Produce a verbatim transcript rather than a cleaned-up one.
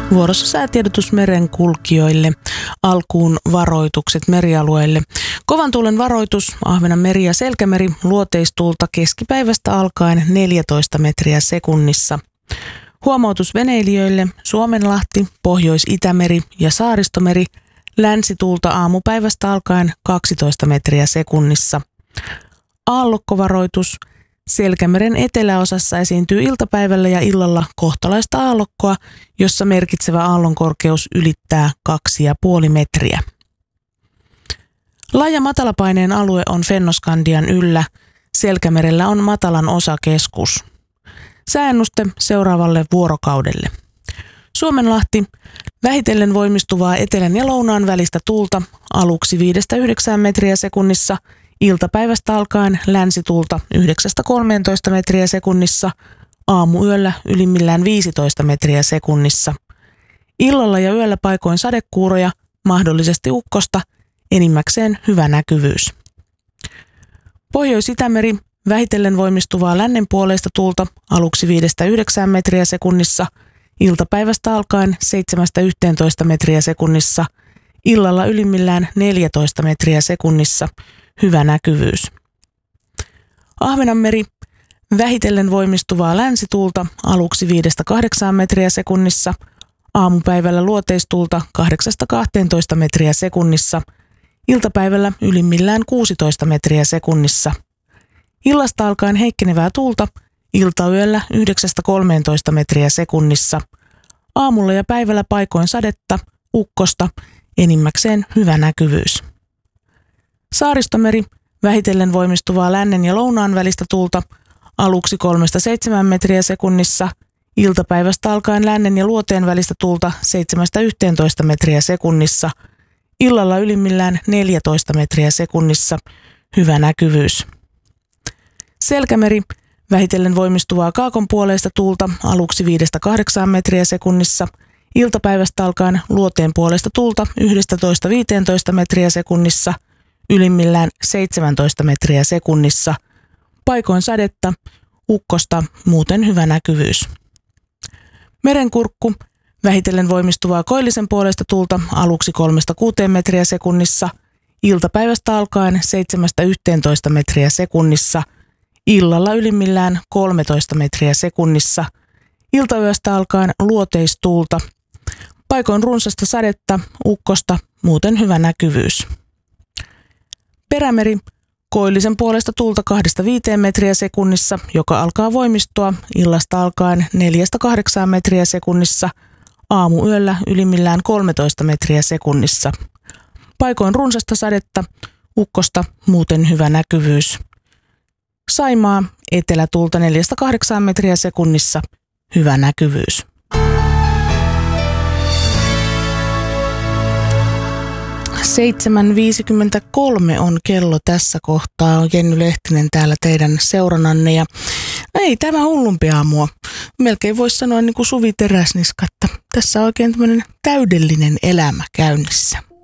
Vuorossa säätiedotus merenkulkijoille. Alkuun varoitukset merialueille. Kovan tuulen varoitus, Ahvenanmeri ja Selkämeri, luoteistuulta keskipäivästä alkaen neljätoista metriä sekunnissa. Huomautus veneilijöille, Suomenlahti, Pohjois-Itämeri ja Saaristomeri, länsituulta aamupäivästä alkaen kaksitoista metriä sekunnissa. Aallokkovaroitus, Selkämeren eteläosassa esiintyy iltapäivällä ja illalla kohtalaista aallokkoa, jossa merkitsevä aallonkorkeus ylittää kaksi pilkku viisi metriä. Laaja matalapaineen alue on Fennoskandian yllä. Selkämerellä on matalan osakeskus. Sääennuste seuraavalle vuorokaudelle. Suomenlahti, vähitellen voimistuvaa etelän ja lounaan välistä tuulta, aluksi viidestä yhdeksään metriä sekunnissa, iltapäivästä alkaen länsituulta yhdeksästä kolmeentoista metriä sekunnissa, aamuyöllä ylimmillään viisitoista metriä sekunnissa. Illalla ja yöllä paikoin sadekuuroja, mahdollisesti ukkosta, enimmäkseen hyvä näkyvyys. Pohjois-Itämeri, vähitellen voimistuvaa lännenpuoleista tuulta, aluksi viidestä yhdeksään metriä sekunnissa, iltapäivästä alkaen seitsemästä yhteentoista metriä sekunnissa, illalla ylimmillään neljätoista metriä sekunnissa, hyvä näkyvyys. Ahvenanmeri, vähitellen voimistuvaa länsituulta, aluksi viidestä kahdeksaan metriä sekunnissa, aamupäivällä luoteistuulta kahdeksasta kahteentoista metriä sekunnissa, iltapäivällä ylimmillään kuusitoista metriä sekunnissa. Illasta alkaen heikkenevää tuulta, iltayöllä yhdeksästä kolmeentoista metriä sekunnissa. Aamulla ja päivällä paikoin sadetta, ukkosta, enimmäkseen hyvä näkyvyys. Saaristomeri, vähitellen voimistuvaa lännen ja lounaan välistä tuulta, aluksi kolmesta seitsemään metriä sekunnissa, iltapäivästä alkaen lännen ja luoteen välistä tuulta seitsemästä yhteentoista metriä sekunnissa, illalla ylimmillään neljätoista metriä sekunnissa, hyvä näkyvyys. Selkämeri, vähitellen voimistuvaa kaakonpuoleista tuulta, aluksi viidestä kahdeksaan metriä sekunnissa, iltapäivästä alkaen luoteen puolesta tuulta yhdestätoista viiteentoista metriä sekunnissa, ylimmillään seitsemäntoista metriä sekunnissa, paikoin sadetta, ukkosta, muuten hyvä näkyvyys. Merenkurkku, vähitellen voimistuvaa koillisen puolesta tuulta, aluksi kolmesta kuuteen metriä sekunnissa, iltapäivästä alkaen seitsemästä yhteentoista metriä sekunnissa, illalla ylimmillään kolmetoista metriä sekunnissa, iltayöstä alkaen luoteistuulta, paikoin runsasta sadetta, ukkosta, muuten hyvä näkyvyys. Perämeri, koillisen puolesta tuulta kahdesta viiteen metriä sekunnissa, joka alkaa voimistua illasta alkaen neljästä kahdeksaan metriä sekunnissa, aamuyöllä ylimmillään kolmetoista metriä sekunnissa. Paikoin runsasta sadetta, ukkosta, muuten hyvä näkyvyys. Saimaa, etelätuulta neljästä kahdeksaan metriä sekunnissa, hyvä näkyvyys. seitsemän viisikymmentäkolme on kello tässä kohtaa. Jenny Lehtinen täällä teidän seurannanne ja ei tämä hullumpi aamua. Melkein voisi sanoa niin kuin Suvi Teräsniska, että tässä on oikein tämmöinen täydellinen elämä käynnissä.